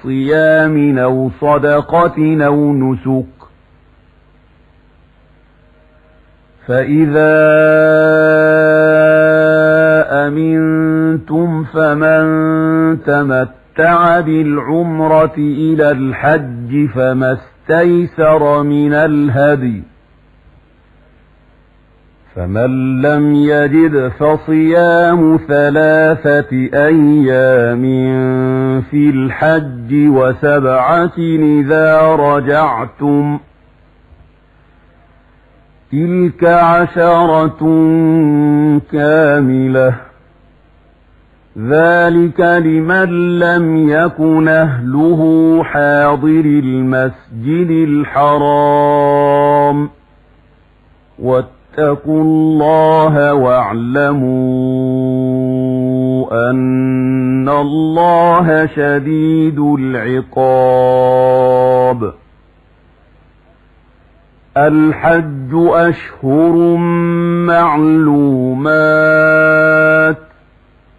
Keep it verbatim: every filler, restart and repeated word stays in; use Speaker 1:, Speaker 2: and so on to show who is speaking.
Speaker 1: صيام أو صدقة أو نسك. فإذا أمنتم فمن تمتع بالعمرة إلى الحج فما استيسر من الهدي، فمن لم يجد فصيام ثلاثة أيام في الحج وسبعة إذا رجعتم، تلك عشرة كاملة، ذلك لمن لم يكن أهله حاضر المسجد الحرام. واتقوا الله واعلموا أن الله شديد العقاب. الحج أشهر معلومات،